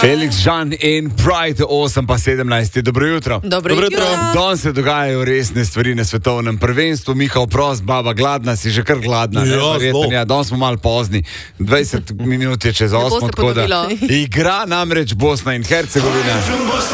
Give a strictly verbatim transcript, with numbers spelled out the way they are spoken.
Felix, Žan in Pride, osem pa sedemnajst. Dobro jutro. Dobro jutro. Danes se dogajajo resne stvari na svetovnem prvenstvu. Miha, prost, baba, gladna, si že kar gladna. Ja, ja, danes smo malo pozni. dvajset minut je čez osmo, tako da igra namreč Bosna in Hercegovina.